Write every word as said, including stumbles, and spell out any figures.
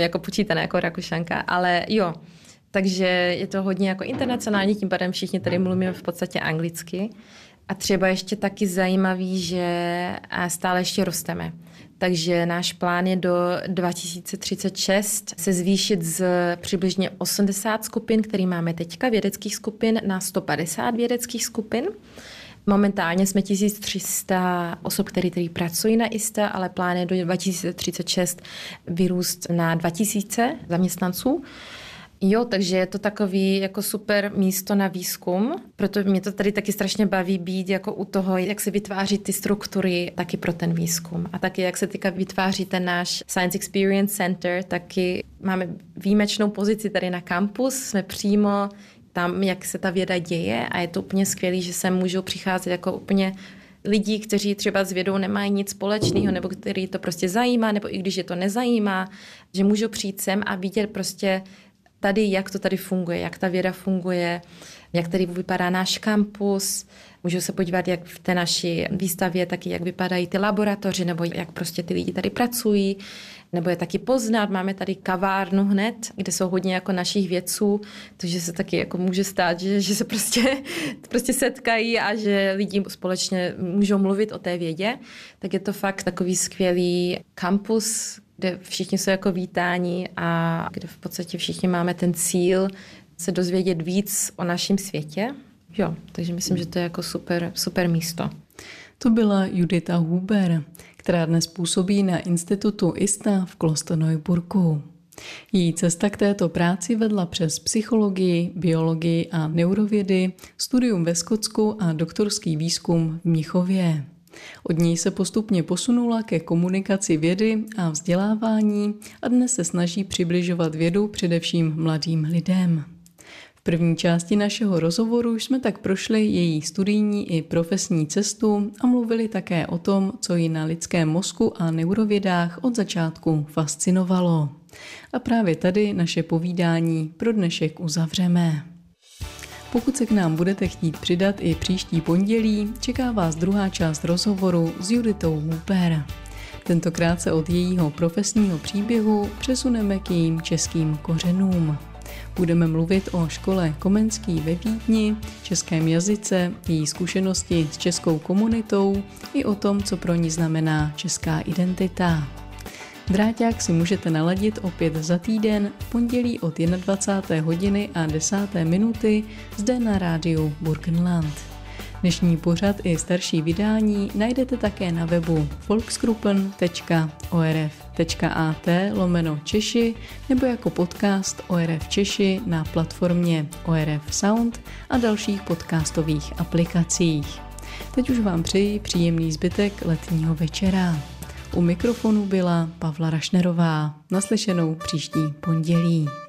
jako počítané jako Rakušanka, ale jo. Takže je to hodně jako internacionální, tím pádem všichni tady mluvíme v podstatě anglicky. A třeba ještě taky zajímavý, že stále ještě rosteme. Takže náš plán je do dva tisíce třicet šest se zvýšit z přibližně osmdesát skupin, který máme teďka, vědeckých skupin, na sto padesát vědeckých skupin. Momentálně jsme tisíc tři sta osob, které tady pracují na I S T A, ale plán je do dva tisíce třicet šest vyrůst na dva tisíce zaměstnanců. Jo, takže je to takový jako super místo na výzkum, proto mě to tady taky strašně baví být jako u toho, jak se vytváří ty struktury taky pro ten výzkum. A taky jak se teďka vytváří ten náš Science Experience Center, taky máme výjimečnou pozici tady na kampus, jsme přímo tam, jak se ta věda děje a je to úplně skvělý, že sem můžou přicházet jako úplně lidí, kteří třeba s vědou nemají nic společného, nebo který to prostě zajímá, nebo i když je to nezajímá, že můžou přijít sem a vidět prostě tady, jak to tady funguje, jak ta věda funguje, jak tady vypadá náš kampus. Můžou se podívat, jak v té naší výstavě, taky jak vypadají ty laboratoře, nebo jak prostě ty lidi tady pracují, nebo je taky poznat. Máme tady kavárnu hned, kde jsou hodně jako našich vědců, takže se taky jako může stát, že, že se prostě, prostě setkají a že lidi společně můžou mluvit o té vědě. Tak je to fakt takový skvělý kampus, kde všichni jsou jako vítáni a kde v podstatě všichni máme ten cíl se dozvědět víc o našem světě. Jo, takže myslím, že to je jako super, super místo. To byla Judita Huber, která dnes působí na institutu I S T A v Klosterneuburgu. Její cesta k této práci vedla přes psychologii, biologii a neurovědy, studium ve Skotsku a doktorský výzkum v Mnichově. Od něj se postupně posunula ke komunikaci vědy a vzdělávání a dnes se snaží přibližovat vědu především mladým lidem. V první části našeho rozhovoru jsme tak prošli její studijní i profesní cestu a mluvili také o tom, co ji na lidském mozku a neurovědách od začátku fascinovalo. A právě tady naše povídání pro dnešek uzavřeme. Pokud se k nám budete chtít přidat i příští pondělí, čeká vás druhá část rozhovoru s Juditou Huber. Tentokrát se od jejího profesního příběhu přesuneme k jejím českým kořenům. Budeme mluvit o škole Komenský ve Vídni, českém jazyce, její zkušenosti s českou komunitou i o tom, co pro ní znamená česká identita. Dráťák si můžete naladit opět za týden v pondělí od dvacáté jedné hodiny a desáté minuty zde na rádiu Burgenland. Dnešní pořad i starší vydání najdete také na webu volksgruppen tečka orf tečka at lomeno Češi nebo jako podcast O R F Češi na platformě O R F Sound a dalších podcastových aplikacích. Teď už vám přeji příjemný zbytek letního večera. U mikrofonu byla Pavla Rašnerová. Naslyšenou příští pondělí.